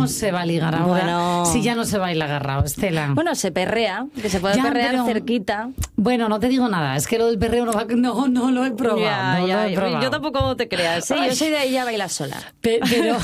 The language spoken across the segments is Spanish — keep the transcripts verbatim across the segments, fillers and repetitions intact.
¿Cómo se va a ligar ahora Bueno. si ya no se baila agarrado, Estela? Bueno, se perrea, que se puede Ya, perrear pero- cerquita. Bueno, no te digo nada, es que lo del perreo no, va, no, no lo he probado. Ya, no ya, lo he probado. yo tampoco te creas, ¿sí? Ay. Yo soy de ella baila sola. Pe- Pero,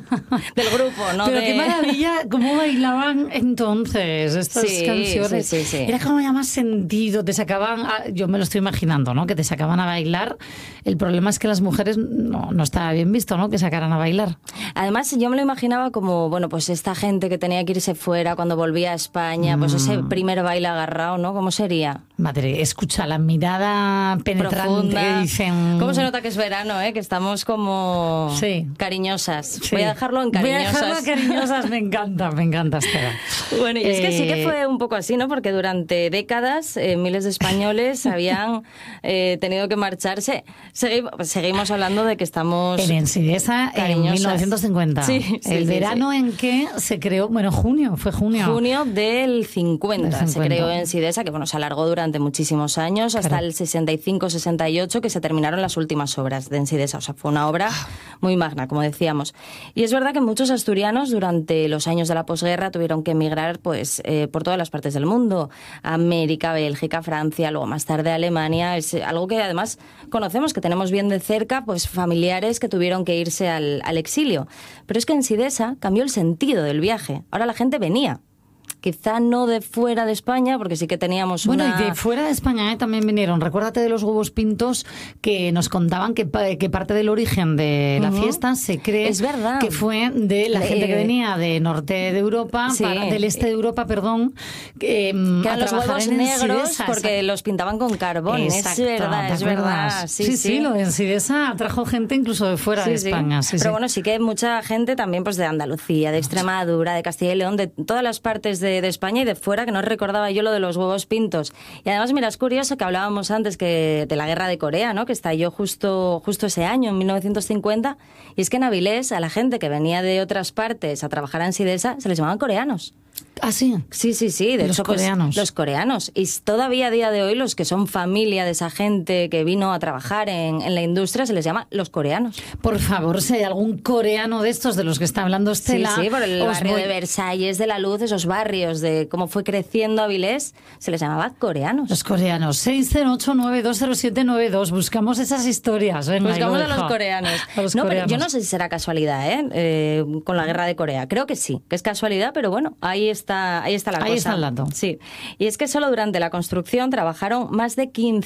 Del grupo, ¿no? pero de... qué maravilla cómo bailaban entonces estas Sí, canciones. sí, sí, sí. Era como ya más sentido, te sacaban, a- yo me lo estoy imaginando, ¿no? Que te sacaban a bailar. El problema es que las mujeres no, no estaba bien visto, ¿no? Que sacaran a bailar. Además, yo me lo imaginaba como, bueno, pues esta gente que tenía que irse fuera cuando volvía a España, pues ese primer baile agarrado, ¿no? ¿Cómo sería? Madre, escucha la mirada penetrante Profunda. que dicen. ¿Cómo se nota que es verano, eh? Que estamos como Sí. cariñosas. Sí. Voy a dejarlo en Voy a cariñosas. dejarlo en cariñosas, me encanta, me encanta, Estela. Bueno, y es que sí que Eh, fue un poco así, ¿no? Porque durante décadas eh, miles de españoles habían eh, tenido que marcharse. Segui- seguimos hablando de que estamos... En Ensidesa, en cariñosas. mil novecientos cincuenta. Sí, sí, El sí, verano en que se creó, bueno, junio, fue junio. Junio del cincuenta, Del se cincuenta. creó en Sidesa, que bueno, se alargó durante muchísimos años, hasta Claro. el sesenta y cinco sesenta y ocho, que se terminaron las últimas obras de Ensidesa. O sea, fue una obra muy magna, como decíamos. Y es verdad que muchos asturianos durante los años de la posguerra tuvieron que emigrar pues, eh, por todas las partes del mundo. América, Bélgica, Francia, luego más tarde Alemania. Es algo que además conocemos, que tenemos bien de cerca, pues familiares que tuvieron que irse al, al exilio. Pero es que en Sidesa cambió el sentido del viaje. Ahora la gente venía. Quizá no de fuera de España, porque sí que teníamos Bueno, una... y de fuera de España ¿eh? también vinieron. Recuérdate de los huevos pintos que nos contaban que, pa- que parte del origen de la Ujú. fiesta se cree Es verdad. que fue de la De- gente que venía de norte de Europa, Sí. para- del este de Europa, perdón, que, mm, que a eran los trabajar huevos en negros Ensidesa. porque los pintaban con carbón. Exacto, es verdad, ¿te es acuerdas? verdad. Sí, sí, sí. lo de Ensidesa atrajo gente incluso de fuera Sí, de sí. España. Sí, Pero sí. bueno, sí que mucha gente también pues de Andalucía, de Extremadura, de Castilla y León, de todas las partes de, de España y de fuera, que no recordaba yo lo de los huevos pintos. Y además, mira, es curioso que hablábamos antes que de la guerra de Corea, ¿no? Que estalló justo, justo ese año, en mil novecientos cincuenta. Y es que en Avilés, a la gente que venía de otras partes a trabajar en Sidesa, se les llamaban coreanos. Ah, sí. Sí, sí, sí. De Los hecho, pues, coreanos. los coreanos. Y todavía a día de hoy los que son familia de esa gente que vino a trabajar en, en la industria se les llama los coreanos. Por favor, si hay algún coreano de estos de los que está hablando Estela... Sí, sí, por el os barrio voy- de Versalles, de la Luz, esos barrios de cómo fue creciendo Avilés, se les llamaba coreanos. Los coreanos. seis cero ocho nueve dos cero siete nueve dos. Buscamos esas historias. Venga, Buscamos ahí a lo los dejo. coreanos. A los no, pero coreanos. yo no sé si será casualidad, ¿eh? Eh, con la guerra de Corea. Creo que sí, que es casualidad, pero bueno, ahí está, ahí está la Ahí cosa. está el dato. Sí. Y es que solo durante la construcción trabajaron más de